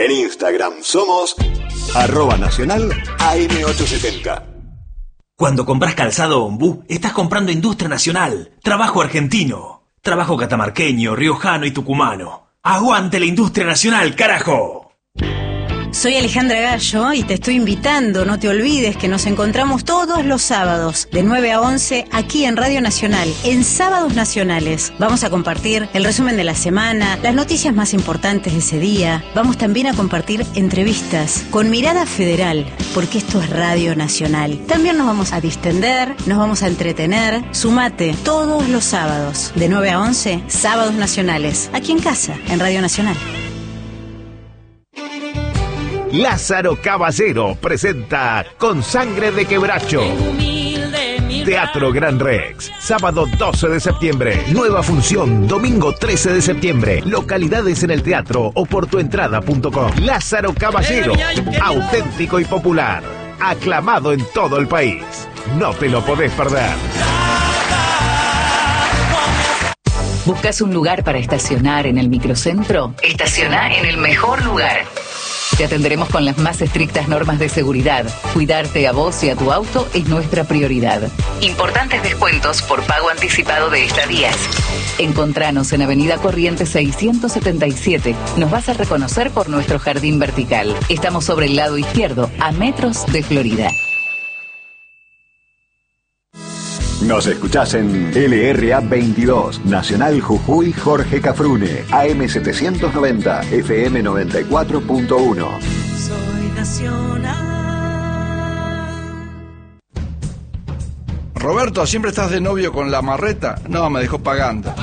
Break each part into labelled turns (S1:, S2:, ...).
S1: En Instagram somos @nacional AM870.
S2: Cuando compras calzado Ombú, estás comprando industria nacional, trabajo argentino, trabajo catamarqueño, riojano y tucumano. ¡Aguante la industria nacional, carajo!
S3: Soy Alejandra Gallo y te estoy invitando, no te olvides que nos encontramos todos los sábados de 9 a 11 aquí en Radio Nacional, en Sábados Nacionales. Vamos a compartir el resumen de la semana, las noticias más importantes de ese día. Vamos también a compartir entrevistas con mirada federal, porque esto es Radio Nacional. También nos vamos a distender, nos vamos a entretener. Sumate todos los sábados de 9 a 11, Sábados Nacionales, aquí en casa, en Radio Nacional.
S4: Lázaro Caballero presenta Con Sangre de Quebracho. Teatro Gran Rex, sábado 12 de septiembre. Nueva función, domingo 13 de septiembre. Localidades en el teatro o por tuentrada.com. Lázaro Caballero, auténtico y popular. Aclamado en todo el país. No te lo podés perder.
S5: ¿Buscas un lugar para estacionar en el microcentro? Estaciona en el mejor lugar. Te atenderemos con las más estrictas normas de seguridad. Cuidarte a vos y a tu auto es nuestra prioridad. Importantes descuentos por pago anticipado de estadías. Encontranos en Avenida Corrientes 677. Nos vas a reconocer por nuestro jardín vertical. Estamos sobre el lado izquierdo, a metros de Florida.
S1: Nos escuchás en LRA 22, Nacional Jujuy Jorge Cafrune, AM 790, FM 94.1.
S6: Soy nacional.
S7: Roberto, ¿siempre estás de novio con la marreta? No, me dejó pagando.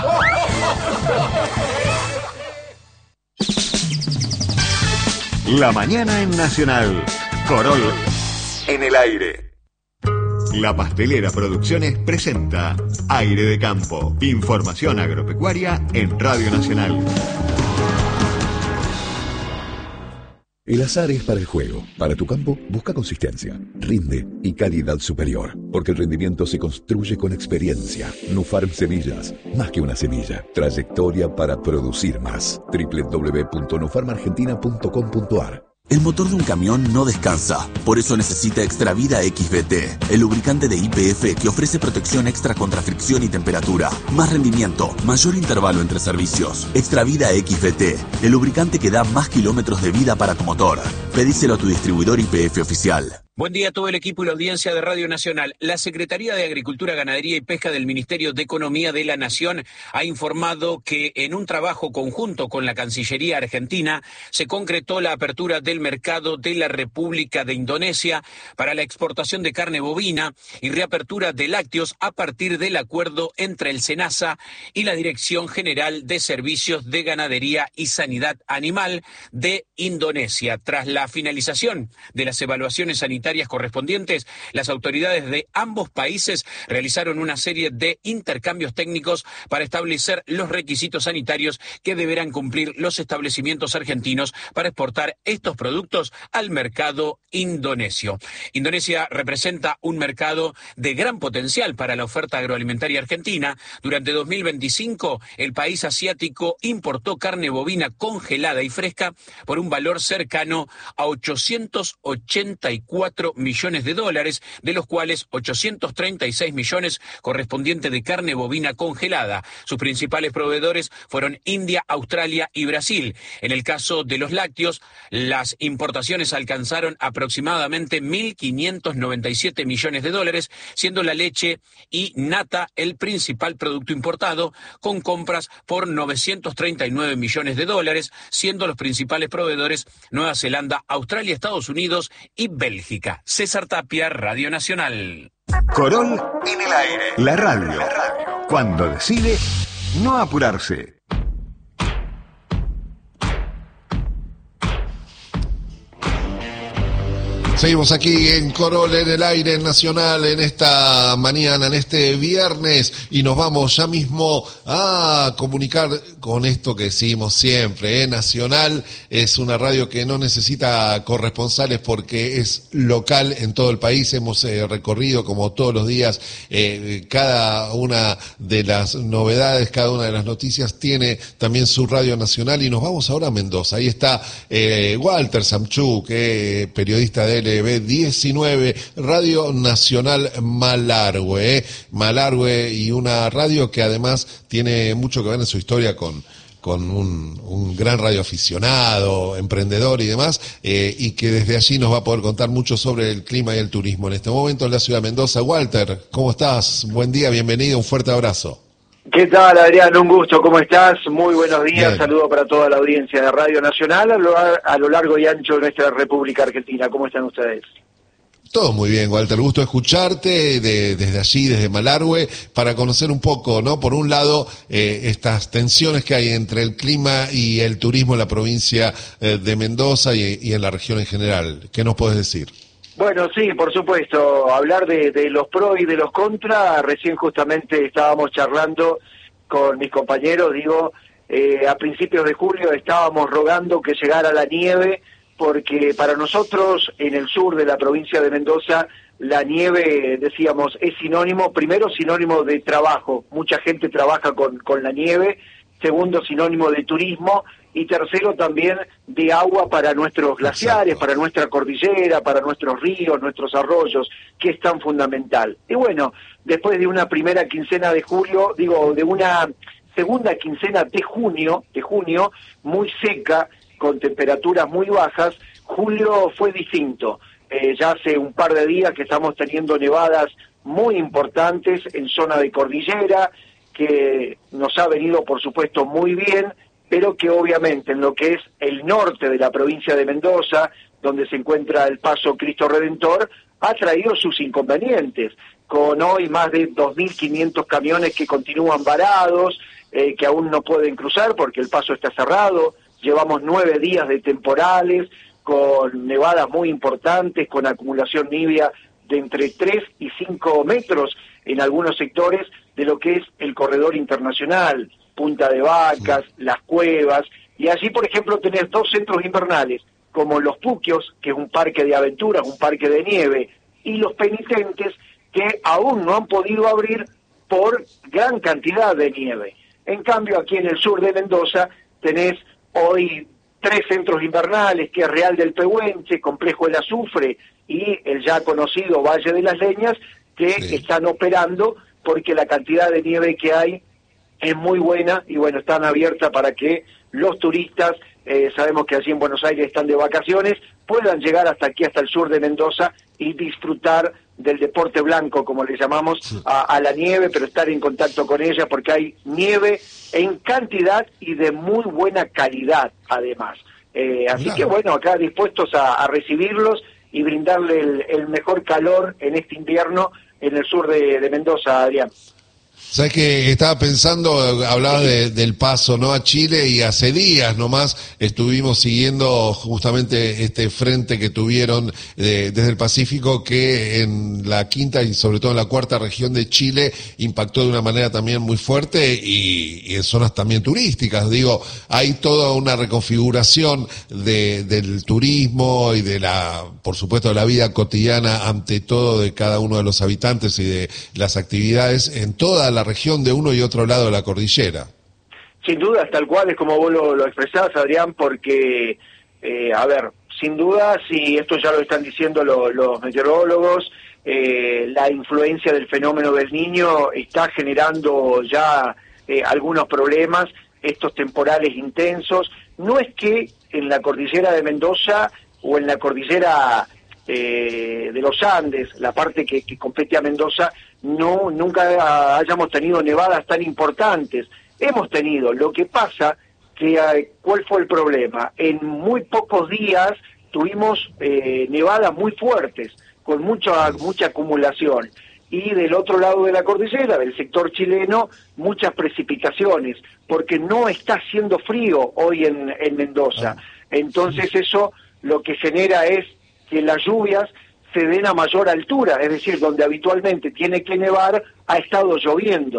S1: La mañana en Nacional. Corol en el aire. La Pastelera Producciones presenta Aire de Campo. Información agropecuaria en Radio Nacional.
S8: El azar es para el juego. Para tu campo, busca consistencia, rinde y calidad superior. Porque el rendimiento se construye con experiencia. Nufarm Semillas, más que una semilla. Trayectoria para producir más. www.nufarmargentina.com.ar.
S9: El motor de un camión no descansa, por eso necesita Extravida XBT, el lubricante de YPF que ofrece protección extra contra fricción y temperatura, más rendimiento, mayor intervalo entre servicios. Extravida XBT, el lubricante que da más kilómetros de vida para tu motor. Pedíselo a tu distribuidor YPF oficial.
S10: Buen día a todo el equipo y la audiencia de Radio Nacional. La Secretaría de Agricultura, Ganadería y Pesca del Ministerio de Economía de la Nación ha informado que en un trabajo conjunto con la Cancillería Argentina se concretó la apertura del mercado de la República de Indonesia para la exportación de carne bovina y reapertura de lácteos a partir del acuerdo entre el SENASA y la Dirección General de Servicios de Ganadería y Sanidad Animal de Indonesia. Tras la finalización de las evaluaciones sanitarias correspondientes, las autoridades de ambos países realizaron una serie de intercambios técnicos para establecer los requisitos sanitarios que deberán cumplir los establecimientos argentinos para exportar estos productos al mercado indonesio. Indonesia representa un mercado de gran potencial para la oferta agroalimentaria argentina. Durante 2025, el país asiático importó carne bovina congelada y fresca por un valor cercano a 884 millones de dólares, de los cuales 836 millones correspondiente de carne bovina congelada. Sus principales proveedores fueron India, Australia y Brasil. En el caso de los lácteos, las importaciones alcanzaron aproximadamente 1.597 millones de dólares, siendo la leche y nata el principal producto importado, con compras por 939 millones de dólares, siendo los principales proveedores Nueva Zelanda, Australia, Estados Unidos y Bélgica. César Tapia, Radio Nacional.
S1: Corol en el aire. La radio. Cuando decide no apurarse.
S11: Seguimos aquí en Corol en el aire nacional en esta mañana, en este viernes, y nos vamos ya mismo a comunicar con esto que decimos siempre, Nacional es una radio que no necesita corresponsales porque es local en todo el país. Hemos recorrido como todos los días cada una de las novedades, cada una de las noticias tiene también su radio nacional, y nos vamos ahora a Mendoza. Ahí está Walter Samchuk, periodista de LB19, Radio Nacional Malargüe, y una radio que además tiene mucho que ver en su historia con un gran radioaficionado, emprendedor y demás, y que desde allí nos va a poder contar mucho sobre el clima y el turismo en este momento en la ciudad de Mendoza. Walter, ¿cómo estás? Buen día, bienvenido, un fuerte abrazo.
S12: ¿Qué tal, Adrián? Un gusto, ¿cómo estás? Muy buenos días,
S11: Bien.
S12: Saludo para toda la audiencia de Radio Nacional a lo largo y ancho de nuestra República Argentina. ¿Cómo están ustedes?
S11: Todo muy bien, Walter, gusto escucharte desde allí, desde Malargüe, para conocer un poco, ¿no? Por un lado, estas tensiones que hay entre el clima y el turismo en la provincia de Mendoza y en la región en general. ¿Qué nos puedes decir?
S12: Bueno, sí, por supuesto, hablar de los pros y de los contras. Recién justamente estábamos charlando con mis compañeros, a principios de julio estábamos rogando que llegara la nieve, porque para nosotros en el sur de la provincia de Mendoza la nieve, decíamos, es sinónimo de trabajo. Mucha gente trabaja con la nieve. Segundo, sinónimo de turismo. Y tercero, también de agua para nuestros glaciares, para nuestra cordillera, para nuestros ríos, nuestros arroyos, que es tan fundamental. Y bueno, después de una primera quincena de julio, de una segunda quincena de junio, muy seca, con temperaturas muy bajas, julio fue distinto. Ya hace un par de días que estamos teniendo nevadas muy importantes en zona de cordillera, que nos ha venido, por supuesto, muy bien, pero que obviamente en lo que es el norte de la provincia de Mendoza, donde se encuentra el Paso Cristo Redentor, ha traído sus inconvenientes, con hoy más de 2.500 camiones que continúan varados, que aún no pueden cruzar porque el paso está cerrado. Llevamos 9 días de temporales, con nevadas muy importantes, con acumulación nibia de entre 3 y 5 metros en algunos sectores de lo que es el corredor internacional, Punta de Vacas, Las Cuevas, y allí, por ejemplo, tenés 2 centros invernales, como Los Puquios, que es un parque de aventuras, un parque de nieve, y Los Penitentes, que aún no han podido abrir por gran cantidad de nieve. En cambio, aquí en el sur de Mendoza tenés hoy 3 centros invernales, que es Real del Pehuenche, Complejo El Azufre y el ya conocido Valle de las Leñas, que están operando porque la cantidad de nieve que hay es muy buena y bueno, están abiertas para que los turistas, sabemos que allí en Buenos Aires están de vacaciones, puedan llegar hasta aquí, hasta el sur de Mendoza y disfrutar del deporte blanco, como le llamamos, a la nieve, pero estar en contacto con ella porque hay nieve en cantidad y de muy buena calidad, además. Así que bueno, acá dispuestos a recibirlos y brindarle el mejor calor en este invierno en el sur de Mendoza, Adrián.
S11: Sabes que estaba pensando, hablabas del paso, ¿no?, a Chile, y hace días nomás estuvimos siguiendo justamente este frente que tuvieron desde el Pacífico, que en la quinta y sobre todo en la cuarta región de Chile impactó de una manera también muy fuerte y en zonas también turísticas. Hay toda una reconfiguración del turismo y por supuesto, de la vida cotidiana ante todo de cada uno de los habitantes y de las actividades en toda la región de uno y otro lado de la cordillera.
S12: Sin duda, tal cual es como vos lo expresás, Adrián, porque, sin duda, si esto ya lo están diciendo los meteorólogos, la influencia del fenómeno del Niño está generando ya algunos problemas, estos temporales intensos. No es que en la cordillera de Mendoza o en la cordillera de los Andes, la parte que compete a Mendoza, nunca hayamos tenido nevadas tan importantes. Hemos tenido, lo que pasa que ¿cuál fue el problema? En muy pocos días tuvimos nevadas muy fuertes, con mucha acumulación. Y del otro lado de la cordillera, del sector chileno, muchas precipitaciones, porque no está haciendo frío hoy en Mendoza. Entonces eso lo que genera es que las lluvias se den a mayor altura, es decir, donde habitualmente tiene que nevar, ha estado lloviendo.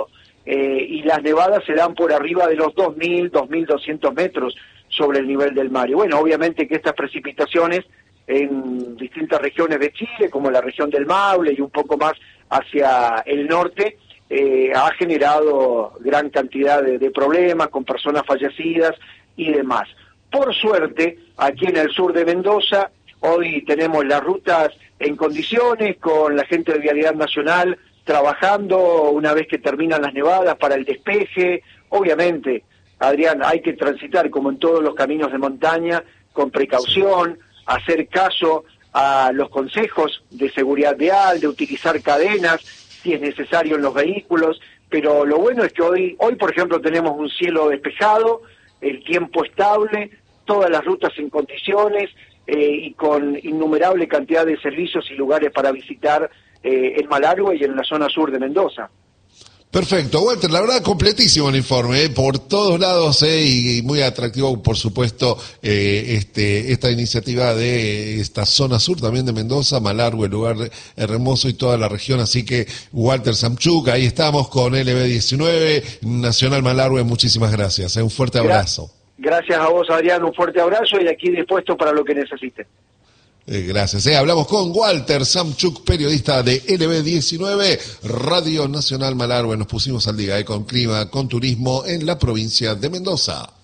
S12: y las nevadas se dan por arriba de los 2.000, 2.200 metros sobre el nivel del mar. Y bueno, obviamente que estas precipitaciones en distintas regiones de Chile, como la región del Maule y un poco más hacia el norte, ha generado gran cantidad de problemas con personas fallecidas y demás. Por suerte, aquí en el sur de Mendoza, hoy tenemos las rutas en condiciones, con la gente de Vialidad Nacional trabajando una vez que terminan las nevadas para el despeje. Obviamente, Adrián, hay que transitar, como en todos los caminos de montaña, con precaución, hacer caso a los consejos de seguridad vial, de utilizar cadenas, si es necesario en los vehículos, pero lo bueno es que hoy por ejemplo, tenemos un cielo despejado, el tiempo estable, todas las rutas en condiciones, y con innumerable cantidad de servicios y lugares para visitar en Malargüe y en la zona sur de Mendoza.
S11: Perfecto, Walter, la verdad completísimo el informe, por todos lados, y muy atractivo, por supuesto, esta iniciativa de esta zona sur también de Mendoza, Malargüe, lugar hermoso y toda la región, así que Walter Samchuk, ahí estamos con LB19, Nacional Malargüe, muchísimas gracias, un fuerte abrazo.
S12: Gracias a vos, Adrián, un fuerte abrazo y aquí dispuesto para lo que necesiten.
S11: Gracias. Hablamos con Walter Samchuk, periodista de LB19, Radio Nacional Malargüe. Nos pusimos al día con clima, con turismo en la provincia de Mendoza.